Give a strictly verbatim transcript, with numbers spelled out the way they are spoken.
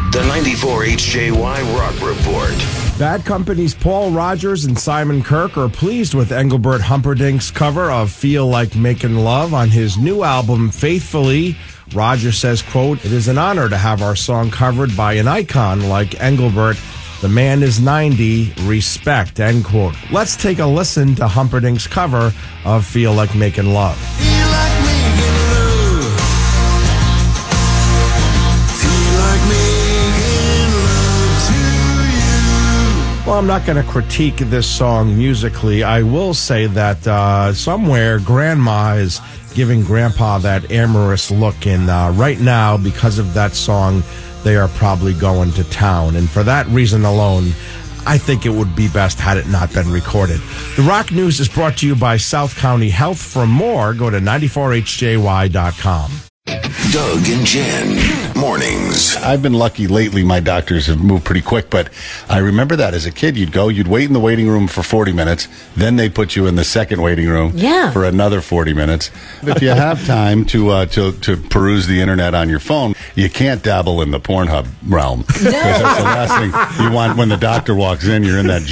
The ninety-four H J Y Rock Report. Bad Company's Paul Rogers and Simon Kirke are pleased with Engelbert Humperdinck's cover of Feel Like Making Love on his new album, Faithfully. Rogers says, quote, "It is an honor to have our song covered by an icon like Engelbert. The man is ninety. Respect," end quote. Let's take a listen to Humperdinck's cover of Feel Like Making Love. Feel like making love. Feel like making love to you. Well, I'm not going to critique this song musically. I will say that uh, somewhere Grandma is giving Grandpa that amorous look, and uh, right now, because of that song, they are probably going to town. And for that reason alone, I think it would be best had it not been recorded. The Rock News is brought to you by South County Health. For more, go to ninety-four H J Y dot com. Doug and Jen, mornings. I've been lucky lately. My doctors have moved pretty quick, but I remember that as a kid, you'd go, you'd wait in the waiting room for forty minutes, then they put you in the second waiting room Yeah. for another forty minutes. If you have time to, uh, to to peruse the internet on your phone, you can't dabble in the Pornhub realm. Because that's the last thing you want when the doctor walks in, you're in that